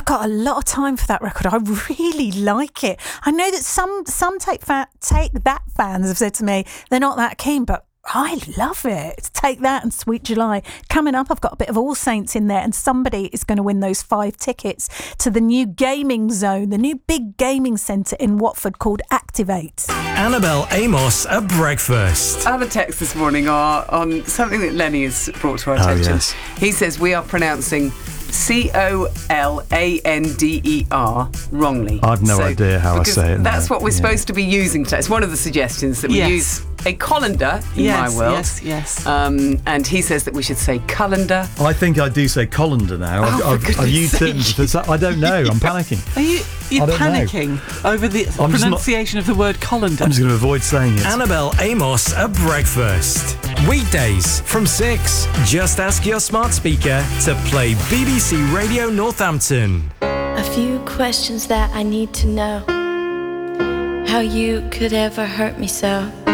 got a lot of time for that record. I really like it. I know that some Take That fans have said to me they're not that keen, but I love it. Take That and Sweet July. Coming up, I've got a bit of All Saints in there, and somebody is going to win those 5 tickets to the new gaming zone, the new big gaming centre in Watford called Activate. Annabelle Amos at breakfast. I have a text this morning on something that Lenny has brought to our attention. Yes. He says we are pronouncing Colander wrongly. I've no idea how I say it. That's what we're supposed to be using today. It's one of the suggestions that we use a colander in my world. Yes. And he says that we should say colander. I think I do say colander now. I've used it. I don't know. I'm panicking. Are you panicking over the pronunciation of the word colander? I'm just going to avoid saying it. Annabelle Amos at breakfast. Weekdays from 6. Just ask your smart speaker to play BBC Radio Northampton. A few questions that I need to know. How you could ever hurt me so.